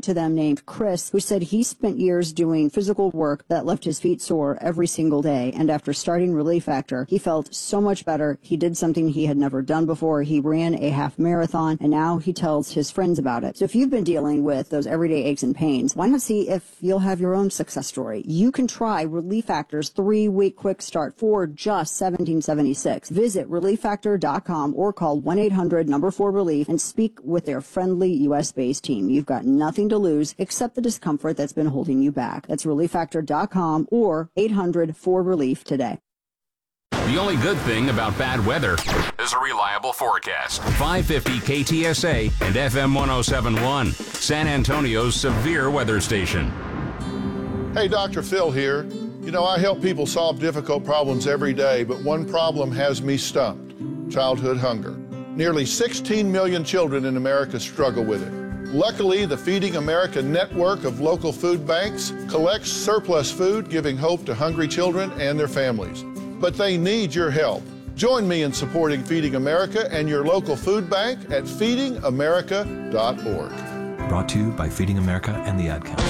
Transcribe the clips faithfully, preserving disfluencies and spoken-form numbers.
to them named Chris, who said he spent years doing physical work that left his feet sore every single day. And after starting Relief Factor, he felt so much better. He did something he had never done before. He ran a half marathon, and now he tells his friends about it. So if you've been dealing with those everyday aches and pains, why not see if you'll have your own success story? You can try Relief Factor's three-week quick start for just seventeen seventy-six. Visit relief factor dot com or call one eight hundred number four relief and speak with their friendly U S-based team. You've got nothing to lose except the discomfort that's been holding you back. That's relief factor dot com or eight hundred four relief today. The only good thing about bad weather is a reliable forecast. five fifty K T S A and F M one oh seven point one, San Antonio's severe weather station. Hey, Doctor Phil here. You know, I help people solve difficult problems every day, but one problem has me stumped: childhood hunger. Nearly sixteen million children in America struggle with it. Luckily, the Feeding America network of local food banks collects surplus food, giving hope to hungry children and their families. But they need your help. Join me in supporting Feeding America and your local food bank at feeding america dot org. Brought to you by Feeding America and the Ad Council.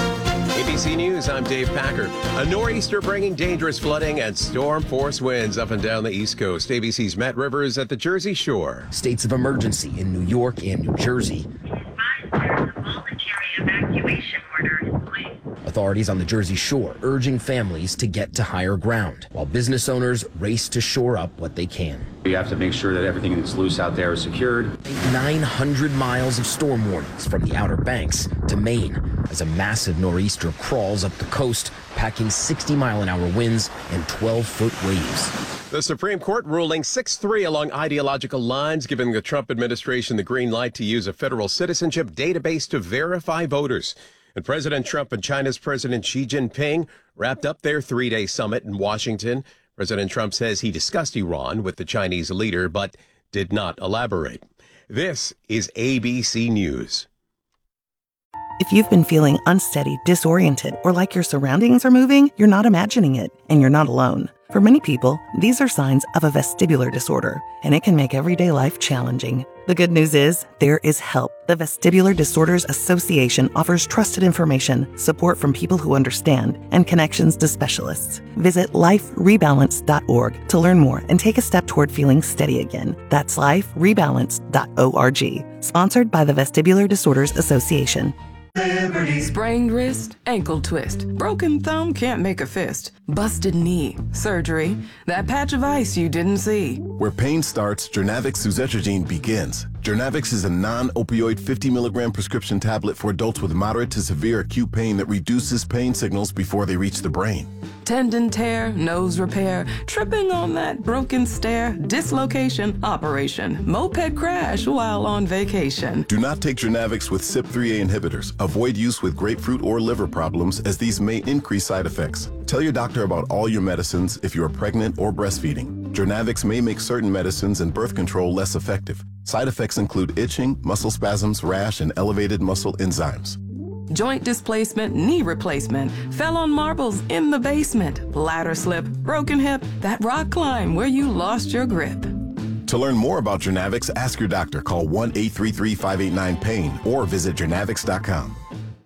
A B C News, I'm Dave Packard. A nor'easter bringing dangerous flooding and storm-force winds up and down the East Coast. A B C's Matt Rivers at the Jersey Shore. States of emergency in New York and New Jersey. There's a voluntary evacuation order in place. Authorities on the Jersey Shore urging families to get to higher ground, while business owners race to shore up what they can. We have to make sure that everything that's loose out there is secured. nine hundred miles of storm warnings from the Outer Banks to Maine as a massive nor'easter crawls up the coast, packing sixty mile an hour winds and twelve foot waves. The Supreme Court ruling six three along ideological lines, giving the Trump administration the green light to use a federal citizenship database to verify voters. And President Trump and China's President Xi Jinping wrapped up their three-day summit in Washington. President Trump says he discussed Iran with the Chinese leader, but did not elaborate. This is A B C News. If you've been feeling unsteady, disoriented, or like your surroundings are moving, you're not imagining it, and you're not alone. For many people, these are signs of a vestibular disorder, and it can make everyday life challenging. The good news is, there is help. The Vestibular Disorders Association offers trusted information, support from people who understand, and connections to specialists. Visit life rebalance dot org to learn more and take a step toward feeling steady again. That's life rebalance dot org. Sponsored by the Vestibular Disorders Association. Liberty. Sprained wrist, ankle twist, broken thumb, can't make a fist, busted knee, surgery, that patch of ice you didn't see. Where pain starts, Journavx suzetrigine begins. Journavx is a non-opioid fifty milligram prescription tablet for adults with moderate to severe acute pain that reduces pain signals before they reach the brain. Tendon tear, nose repair, tripping on that broken stair, dislocation, operation, moped crash while on vacation. Do not take Journavx with C Y P three A inhibitors. Avoid use with grapefruit or liver problems, as these may increase side effects. Tell your doctor about all your medicines if you are pregnant or breastfeeding. Journavx may make certain medicines and birth control less effective. Side effects include itching, muscle spasms, rash, and elevated muscle enzymes. Joint displacement, knee replacement, fell on marbles in the basement, ladder slip, broken hip, that rock climb where you lost your grip. To learn more about Journavx, ask your doctor. Call one eight three three, five eight nine, pain or visit journavx dot com.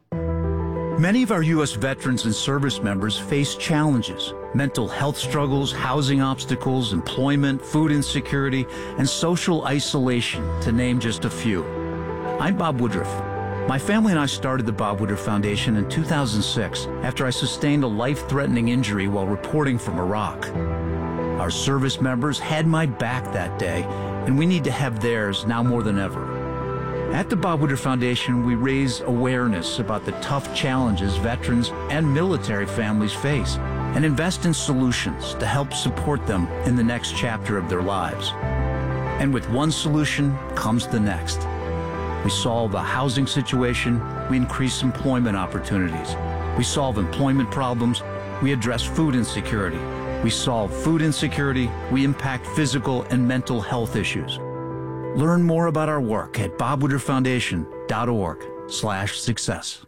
Many of our U S veterans and service members face challenges: mental health struggles, housing obstacles, employment, food insecurity, and social isolation, to name just a few. I'm Bob Woodruff. My family and I started the Bob Woodruff Foundation in two thousand six after I sustained a life-threatening injury while reporting from Iraq. Our service members had my back that day, and we need to have theirs now more than ever. At the Bob Woodruff Foundation, we raise awareness about the tough challenges veterans and military families face and invest in solutions to help support them in the next chapter of their lives. And with one solution comes the next. We solve the housing situation, we increase employment opportunities. We solve employment problems, we address food insecurity. We solve food insecurity, we impact physical and mental health issues. Learn more about our work at bob woodruff foundation dot org slash success.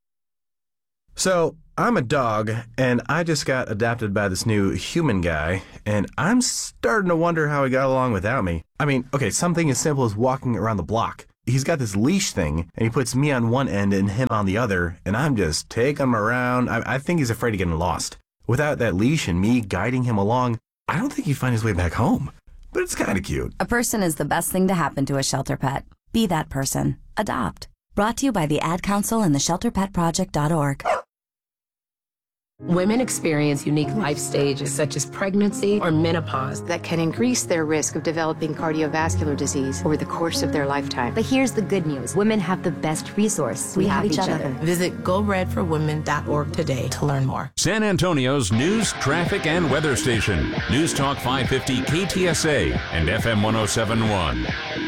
So, I'm a dog, and I just got adopted by this new human guy, and I'm starting to wonder how he got along without me. I mean, okay, something as simple as walking around the block. he's got this leash thing, and he puts me on one end and him on the other, and I'm just taking him around. I, I think he's afraid of getting lost. Without that leash and me guiding him along, I don't think he'd find his way back home. But it's kind of cute. A person is the best thing to happen to a shelter pet. Be that person. Adopt. Brought to you by the Ad Council and the shelter pet project dot org. Women experience unique life stages such as pregnancy or menopause that can increase their risk of developing cardiovascular disease over the course of their lifetime. But here's the good news. Women have the best resource. We, we have, have each, each other. other. Visit go red for women dot org today to learn more. San Antonio's news, traffic, and weather station. News Talk five fifty K T S A and F M one oh seven point one.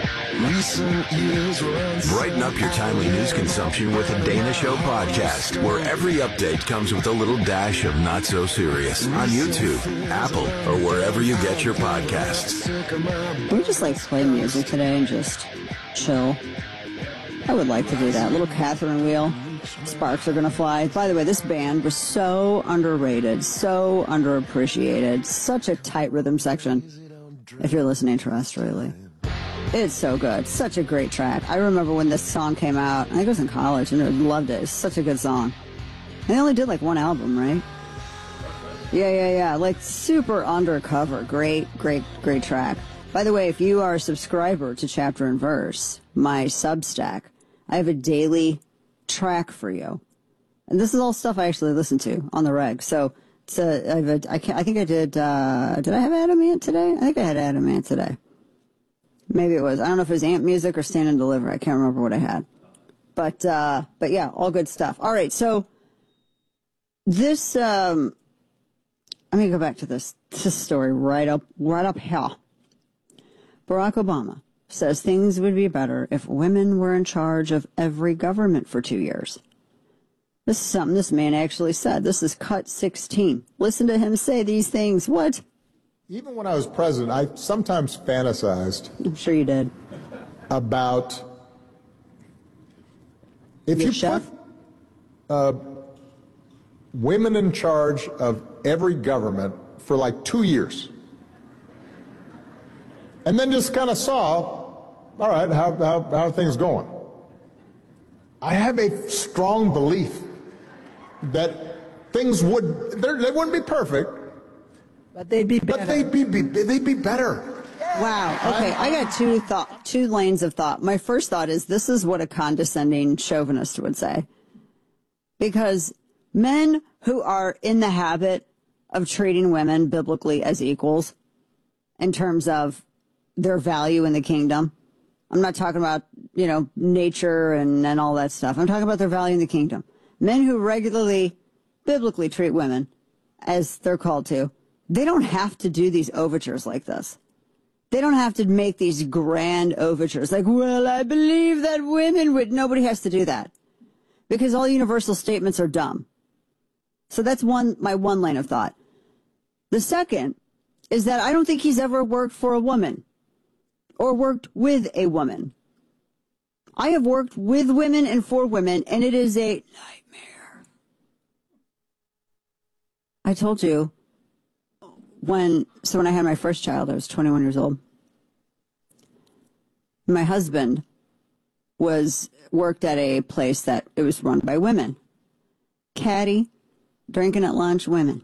Brighten up your timely news consumption with a Dana Show podcast, where every update comes with a little dash of not so serious on YouTube, Apple, or wherever you get your podcasts. Can we just like play music today and just chill? I would like to do that. Little Catherine Wheel. Sparks are gonna fly. By the way, this band was so underrated, so underappreciated, such a tight rhythm section. If you're listening terrestrially. It's so good. Such a great track. I remember when this song came out. I think I was in college and I loved it. It's such a good song. And they only did like one album, right? Yeah, yeah, yeah. Like super undercover. Great, great, great track. By the way, if you are a subscriber to Chapter and Verse, my Substack, I have a daily track for you. And this is all stuff I actually listen to on the reg. So it's a, I, have a, I, can't, I think I did, uh, did I have Adamant today? I think I had Adamant today. Maybe it was. I don't know if it was Amp Music or Stand and Deliver. I can't remember what I had. But, uh, but yeah, all good stuff. All right, so this, um, let me go back to this, this story right up, right up here. Barack Obama says things would be better if women were in charge of every government for two years. This is something this man actually said. This is cut sixteen. Listen to him say these things. What? Even when I was president, I sometimes fantasized. I'm sure you did. About if Your you chef? put uh, women in charge of every government for like two years, and then just kind of saw, all right, how, how, how are things going? I have a strong belief that things would, they wouldn't be perfect, but they'd be better. But they'd be, be they'd be better. Wow. Okay, I got two thought, two lanes of thought. My first thought is this is what a condescending chauvinist would say, because men who are in the habit of treating women biblically as equals, in terms of their value in the kingdom. I'm not talking about, you know, nature and, and all that stuff. I'm talking about their value in the kingdom. Men who regularly, biblically treat women as they're called to, they don't have to do these overtures like this. They don't have to make these grand overtures like, well, I believe that women would. Nobody has to do that because all universal statements are dumb. So that's one, my one lane of thought. The second is that I don't think he's ever worked for a woman or worked with a woman. I have worked with women and for women, and it is a nightmare. I told you when, so when I had my first child, I was twenty-one years old. My husband was, worked at a place that it was run by women. Caddy, drinking at lunch, women.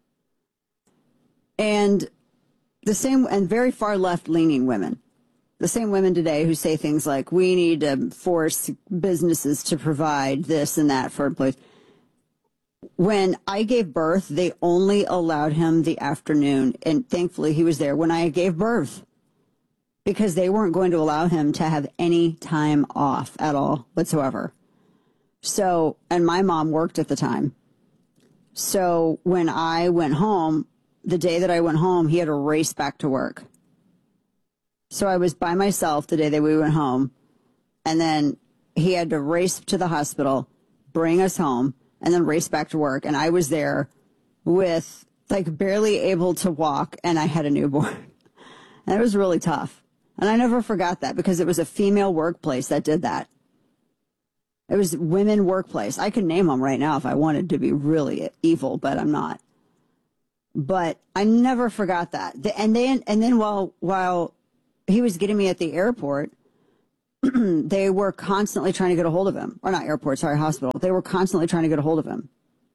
And the same, and very far left leaning women. The same women today who say things like, we need to force businesses to provide this and that for a place. When I gave birth, they only allowed him the afternoon, and thankfully he was there when I gave birth, because they weren't going to allow him to have any time off at all whatsoever. So, and my mom worked at the time. So when I went home, the day that I went home, he had to race back to work. So I was by myself the day that we went home, and then he had to race to the hospital, bring us home, and then race back to work. And I was there with, like, barely able to walk, and I had a newborn. And it was really tough. And I never forgot that, because it was a female workplace that did that. It was women workplace. I could name them right now if I wanted to be really evil, but I'm not. But I never forgot that. And then, and then while while he was getting me at the airport, they were constantly trying to get a hold of him. Or not airport, sorry, hospital. They were constantly trying to get a hold of him.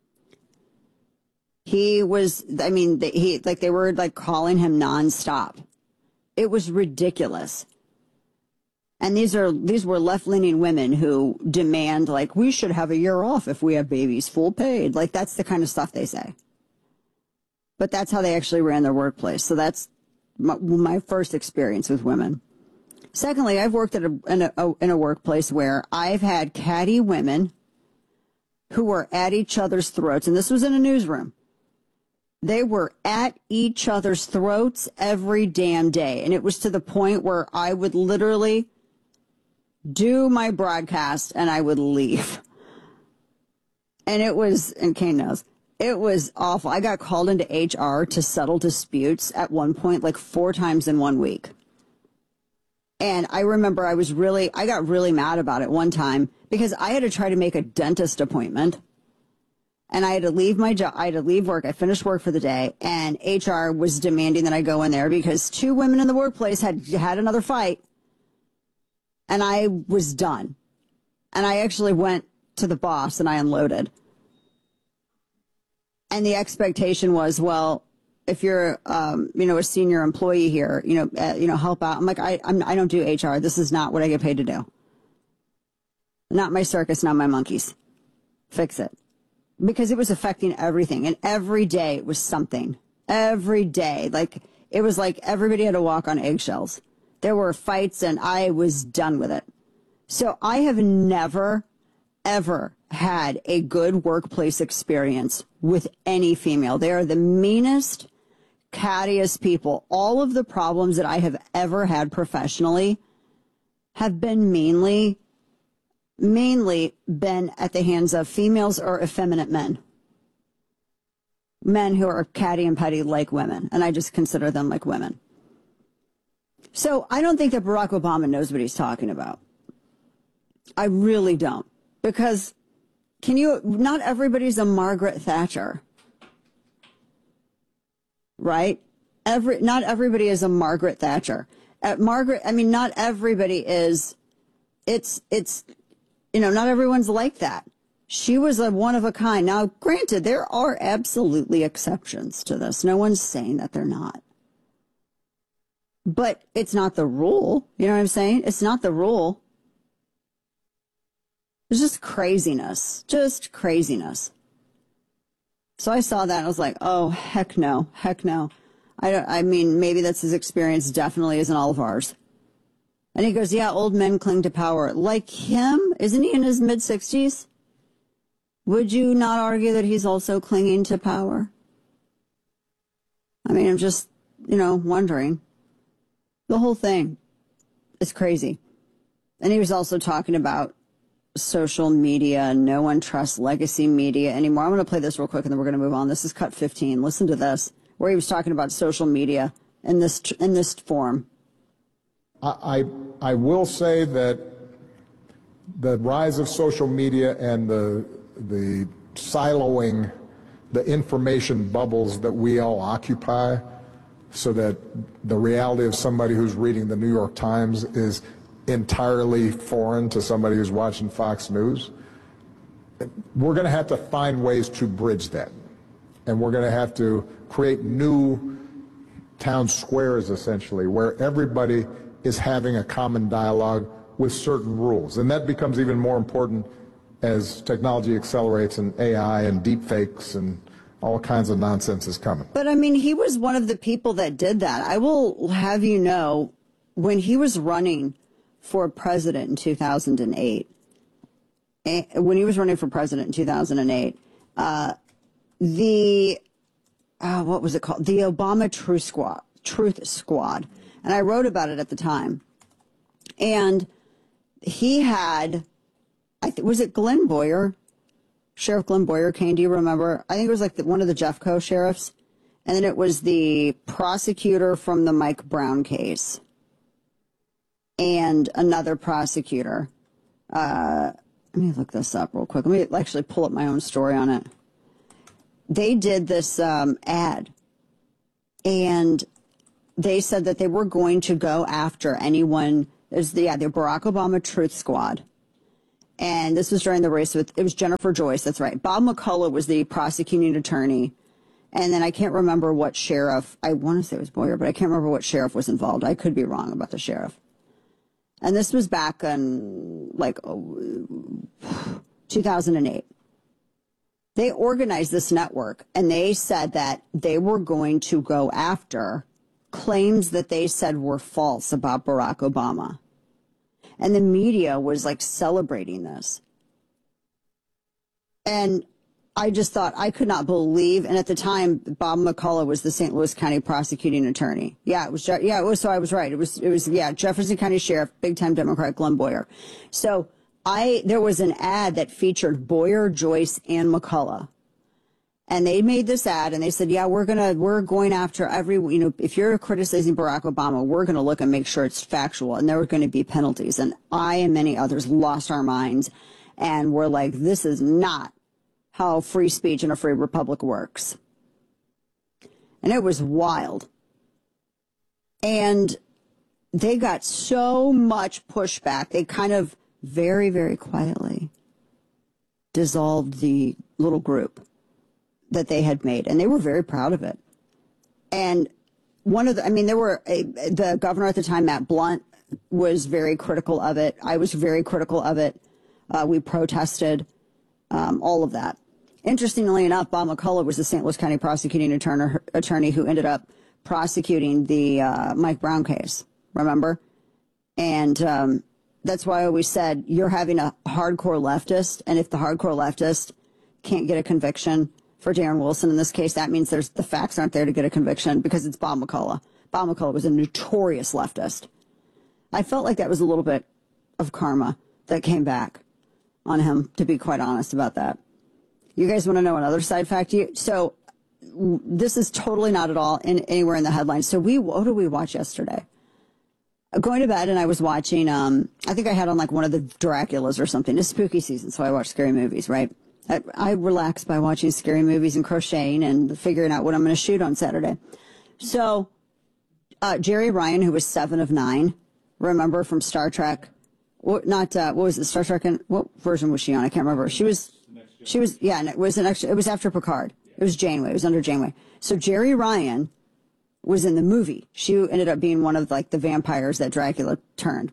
He was, I mean, they, he like they were like calling him nonstop. It was ridiculous. And these are these were left-leaning women who demand, like, we should have a year off if we have babies, full paid. Like, that's the kind of stuff they say. But that's how they actually ran their workplace. So that's my, my first experience with women. Secondly, I've worked at a, in, a, in a workplace where I've had catty women who were at each other's throats. And this was in a newsroom. They were at each other's throats every damn day. And it was to the point where I would literally do my broadcast and I would leave. And it was, and Kane knows, it was awful. I got called into H R to settle disputes at one point, like four times in one week. And I remember I was really, I got really mad about it one time because I had to try to make a dentist appointment. And I had to leave my job, I had to leave work. I finished work for the day, and H R was demanding that I go in there because two women in the workplace had had another fight. And I was done. And I actually went to the boss and I unloaded. And the expectation was, well, if you're, um, you know, a senior employee here, you know, uh, you know, help out. I'm like, I, I'm, I don't do H R. This is not what I get paid to do. Not my circus, not my monkeys. Fix it. Because it was affecting everything. And every day it was something. Every day. Like, it was like everybody had to walk on eggshells. There were fights and I was done with it. So I have never, ever had a good workplace experience with any female. They are the meanest, cattiest people. All of the problems that I have ever had professionally have been mainly, mainly been at the hands of females or effeminate men. Men who are catty and petty like women. And I just consider them like women. So I don't think that Barack Obama knows what he's talking about. I really don't. Because can you, not everybody's a Margaret Thatcher. Right? Every, not everybody is a Margaret Thatcher. At Margaret, I mean, not everybody is, it's, it's, you know, not everyone's like that. She was a one of a kind. Now, granted, there are absolutely exceptions to this. No one's saying that they're not. But it's not the rule. You know what I'm saying? It's not the rule. It's just craziness. Just craziness. So I saw that and I was like, oh, heck no. Heck no. I, don't, I mean, maybe that's his experience. Definitely isn't all of ours. And he goes, yeah, old men cling to power. Like him? Isn't he in his mid-sixties? Would you not argue that he's also clinging to power? I mean, I'm just, you know, wondering. The whole thing is crazy. And he was also talking about social media. No one trusts legacy media anymore. I'm going to play this real quick and then we're going to move on. This is cut fifteen. Listen to this, where he was talking about social media in this in this form. I, I, I will say that the rise of social media and the, the siloing, the information bubbles that we all occupy, so that the reality of somebody who's reading the New York Times is entirely foreign to somebody who's watching Fox News. We're going to have to find ways to bridge that. And we're going to have to create new town squares, essentially, where everybody is having a common dialogue with certain rules. And that becomes even more important as technology accelerates and A I and deep fakes and all kinds of nonsense is coming. But I mean, he was one of the people that did that. I will have you know, when he was running for president in two thousand eight, when he was running for president in two thousand eight, uh, the, uh, what was it called? The Obama Truth Squad, Truth Squad. And I wrote about it at the time. And he had, I th- was it Glenn Boyer? Sheriff Glenn Boyer, Kane, do you remember? I think it was like the, one of the Jeffco sheriffs. And then it was the prosecutor from the Mike Brown case. And another prosecutor. Uh, let me look this up real quick. Let me actually pull up my own story on it. They did this um, ad. And they said that they were going to go after anyone There's the, yeah, the Barack Obama Truth Squad. And this was during the race with, it was Jennifer Joyce, that's right. Bob McCullough was the prosecuting attorney. And then I can't remember what sheriff, I want to say it was Boyer, but I can't remember what sheriff was involved. I could be wrong about the sheriff. And this was back in, like, oh, two thousand eight. They organized this network, and they said that they were going to go after claims that they said were false about Barack Obama. And the media was like celebrating this. And I just thought, I could not believe. And at the time, Bob McCullough was the Saint Louis County prosecuting attorney. Yeah, it was. Yeah, it was. So I was right. It was. It was. Yeah, Jefferson County Sheriff, big time Democrat Glenn Boyer. So I there was an ad that featured Boyer, Joyce, and McCullough. And they made this ad, and they said, yeah, we're going to, we're going after every, you know, if you're criticizing Barack Obama, we're going to look and make sure it's factual, and there were going to be penalties. And I and many others lost our minds, and we're like, this is not how free speech in a free republic works. And it was wild. And they got so much pushback, they kind of very, very quietly dissolved the little group that they had made, and they were very proud of it. And one of the, I mean, there were, a, the governor at the time, Matt Blunt, was very critical of it. I was very critical of it. Uh, we protested, um, all of that. Interestingly enough, Bob McCullough was the Saint Louis County prosecuting attorney, attorney who ended up prosecuting the uh, Mike Brown case, remember? And um, that's why I always said, you're having a hardcore leftist, and if the hardcore leftist can't get a conviction for Darren Wilson in this case, that means there's the facts aren't there to get a conviction, because it's Bob McCullough. Bob McCullough was a notorious leftist. I felt like that was a little bit of karma that came back on him, to be quite honest about that. You guys want to know another side fact? You, so this is totally not at all in anywhere in the headlines. So we, what did we watch yesterday? Going to bed, and I was watching, um, I think I had on like one of the Draculas or something. It's spooky season, so I watch scary movies, right? I, I relax by watching scary movies and crocheting and figuring out what I'm going to shoot on Saturday. So uh, Jerry Ryan, who was seven of nine, remember from Star Trek? What, not uh, what was it? Star Trek? And what version was she on? I can't remember. She was, she was, yeah. And it was an extra. It was after Picard. It was Janeway. It was under Janeway. So Jerry Ryan was in the movie. She ended up being one of like the vampires that Dracula turned.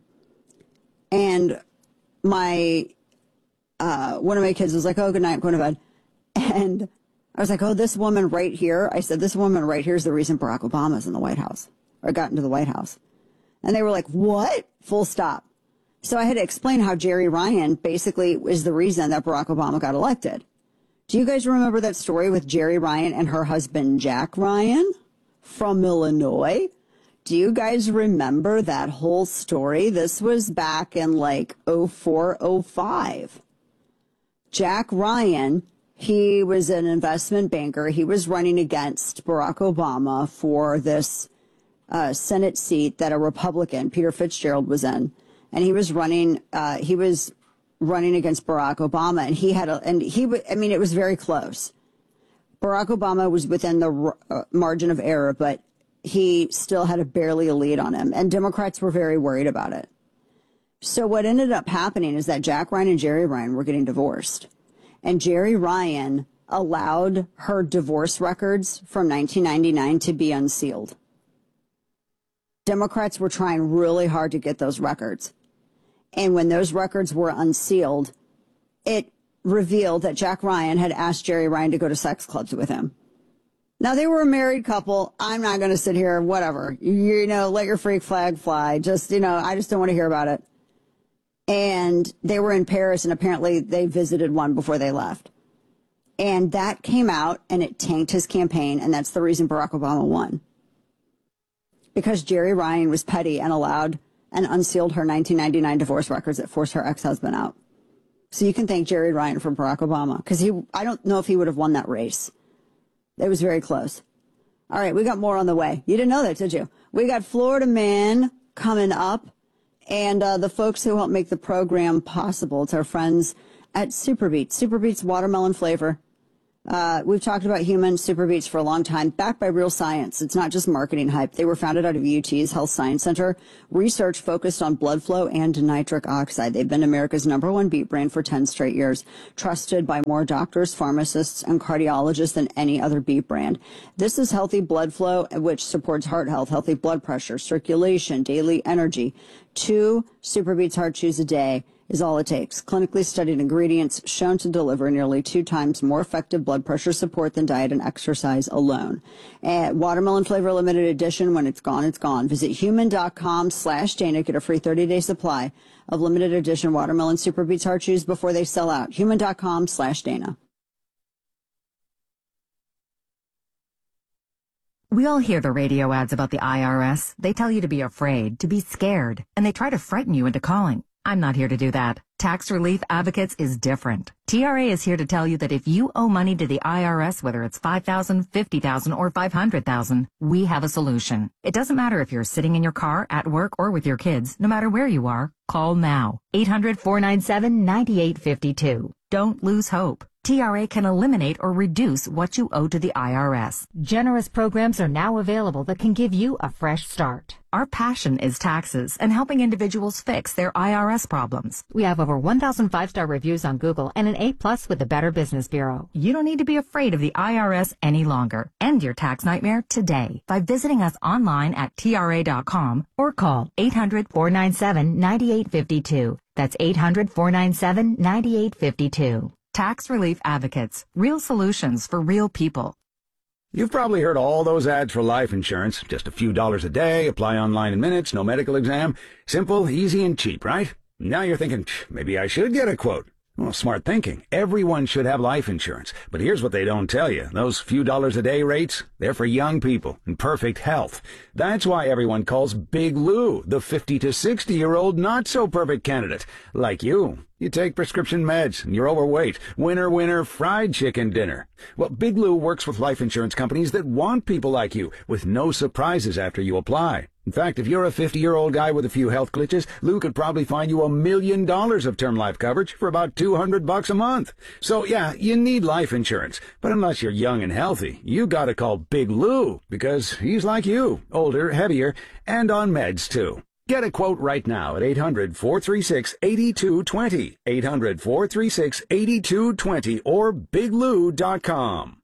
And my uh, one of my kids was like, "Oh, good night, I'm going to bed." And I was like, "Oh, this woman right here." I said, "This woman right here is the reason Barack Obama's in the White House, or got into the White House." And they were like, "What?" Full stop. So I had to explain how Jerry Ryan basically is the reason that Barack Obama got elected. Do you guys remember that story with Jerry Ryan and her husband, Jack Ryan, from Illinois? Do you guys remember that whole story? This was back in like oh four, oh five. Jack Ryan, he was an investment banker. He was running against Barack Obama for this uh, Senate seat that a Republican, Peter Fitzgerald, was in. And he was running, uh, he was running against Barack Obama, and he had a, and he, I mean, it was very close. Barack Obama was within the uh, margin of error, but he still had a barely a lead on him, and Democrats were very worried about it. So what ended up happening is that Jack Ryan and Jerry Ryan were getting divorced, and Jerry Ryan allowed her divorce records from nineteen ninety-nine to be unsealed. Democrats were trying really hard to get those records. And when those records were unsealed, it revealed that Jack Ryan had asked Jerry Ryan to go to sex clubs with him. Now, they were a married couple. I'm not going to sit here, whatever. You know, let your freak flag fly. Just, you know, I just don't want to hear about it. And they were in Paris, and apparently they visited one before they left. And that came out, and it tanked his campaign, and that's the reason Barack Obama won. Because Jerry Ryan was petty and allowed and unsealed her nineteen ninety-nine divorce records that forced her ex-husband out. So you can thank Jerry Ryan for Barack Obama, because he, I don't know if he would have won that race. It was very close. All right, we got more on the way. You didn't know that, did you? We got Florida Man coming up, and uh, the folks who help make the program possible. It's our friends at Super Beets. Super Beets watermelon flavor. Uh, we've talked about human super beats for a long time, backed by real science. It's not just marketing hype. They were founded out of U T's Health Science Center. Research focused on blood flow and nitric oxide. They've been America's number one beat brand for ten straight years, trusted by more doctors, pharmacists, and cardiologists than any other beat brand. This is healthy blood flow, which supports heart health, healthy blood pressure, circulation, daily energy. Two Super Beats Heart Chews a day is all it takes. Clinically studied ingredients shown to deliver nearly two times more effective blood pressure support than diet and exercise alone. And watermelon flavor limited edition, when it's gone, it's gone. Visit human.com slash Dana. Get a free thirty-day supply of limited edition watermelon Super Beats Heart Chews before they sell out. Human.com slash Dana. We all hear the radio ads about the I R S. They tell you to be afraid, to be scared, and they try to frighten you into calling. I'm not here to do that. Tax Relief Advocates is different. T R A is here to tell you that if you owe money to the I R S, whether it's five thousand dollars, fifty thousand dollars, or five hundred thousand dollars, we have a solution. It doesn't matter if you're sitting in your car, at work, or with your kids. No matter where you are, call now. eight hundred, four nine seven, nine eight five two. Don't lose hope. T R A can eliminate or reduce what you owe to the I R S. Generous programs are now available that can give you a fresh start. Our passion is taxes and helping individuals fix their I R S problems. We have over one thousand five-star reviews on Google and an A plus with the Better Business Bureau. You don't need to be afraid of the I R S any longer. End your tax nightmare today by visiting us online at T R A dot com or call eight hundred, four nine seven, nine eight five two. That's eight hundred, four nine seven, nine eight five two. Tax Relief Advocates. Real solutions for real people. You've probably heard all those ads for life insurance. Just a few dollars a day, apply online in minutes, no medical exam. Simple, easy, and cheap, right? Now you're thinking, maybe I should get a quote. Well, smart thinking. Everyone should have life insurance. But here's what they don't tell you. Those few dollars a day rates, they're for young people in perfect health. That's why everyone calls Big Lou the fifty to sixty-year-old not-so-perfect candidate. Like you. You take prescription meds, and you're overweight. Winner, winner, fried chicken dinner. Well, Big Lou works with life insurance companies that want people like you, with no surprises after you apply. In fact, if you're a fifty-year-old guy with a few health glitches, Lou could probably find you a million dollars of term life coverage for about two hundred bucks a month. So, yeah, you need life insurance. But unless you're young and healthy, you gotta call Big Lou, because he's like you, older, heavier, and on meds, too. Get a quote right now at eight hundred, four three six, eight two two zero, eight hundred, four three six, eight two two zero, or big lou dot com.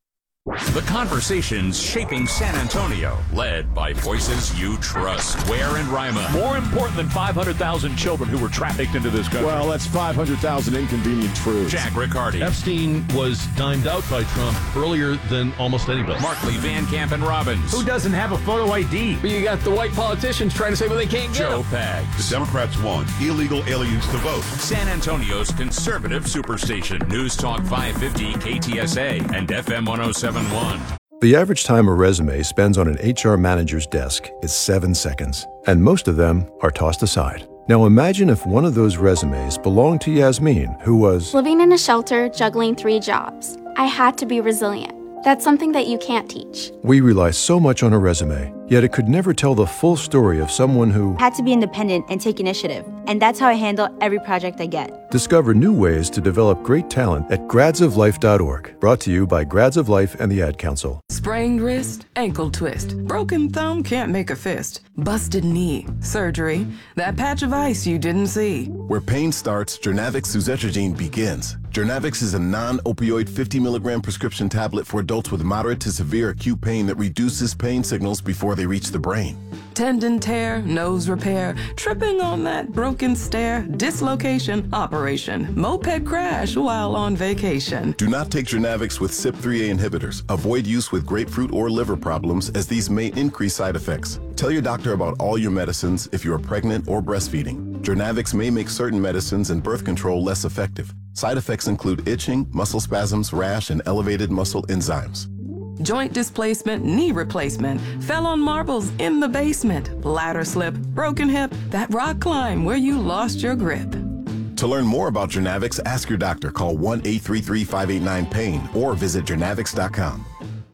The conversations shaping San Antonio, led by voices you trust. Ware and Rima. More important than five hundred thousand children who were trafficked into this country. Well, that's five hundred thousand inconvenient truths. Jack Riccardi. Epstein was dimed out by Trump earlier than almost anybody. Markley, Van Camp, and Robbins. Who doesn't have a photo I D? But you got the white politicians trying to say, well, they can't get Joe them. Pags. The Democrats want illegal aliens to vote. San Antonio's conservative superstation. News Talk five fifty K T S A and F M one oh seven point one. The average time a resume spends on an H R manager's desk is seven seconds, and most of them are tossed aside. Now imagine if one of those resumes belonged to Yasmin, who was living in a shelter, juggling three jobs. I had to be resilient. That's something that you can't teach. We rely so much on a resume, yet it could never tell the full story of someone who had to be independent and take initiative. And that's how I handle every project I get. Discover new ways to develop great talent at grads of life dot org. Brought to you by Grads of Life and the Ad Council. Sprained wrist, ankle twist, broken thumb, can't make a fist, busted knee, surgery, that patch of ice you didn't see. Where pain starts, Jernavix suzetrigine begins. Jernavix is a non-opioid fifty milligram prescription tablet for adults with moderate to severe acute pain that reduces pain signals before they reach the brain. Tendon tear, nose repair, tripping on that broken stair, dislocation, operation, moped crash while on vacation. Do not take Jernavix with C Y P three A inhibitors. Avoid use with grapefruit or liver problems, as these may increase side effects. Tell your doctor about all your medicines if you are pregnant or breastfeeding. Jernavix may make certain medicines and birth control less effective. Side effects include itching, muscle spasms, rash, and elevated muscle enzymes. Joint displacement, knee replacement, fell on marbles in the basement, ladder slip, broken hip, that rock climb where you lost your grip. To learn more about Jernavix, ask your doctor. Call one eight three three, five eight nine, PAIN or visit Jernavix dot com.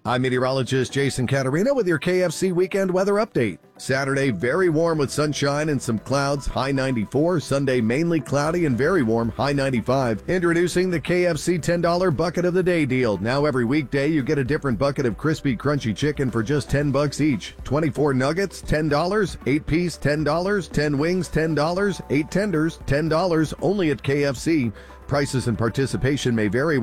I'm meteorologist Jason Caterina with your K F C weekend weather update. Saturday, very warm with sunshine and some clouds, high ninety-four. Sunday, mainly cloudy and very warm, high ninety-five. Introducing the K F C ten dollar Bucket of the Day deal. Now every weekday, you get a different bucket of crispy, crunchy chicken for just ten bucks each. twenty-four nuggets, ten dollars. eight piece, ten dollars. ten wings, ten dollars. eight tenders, ten dollars. Only at K F C. Prices and participation may vary.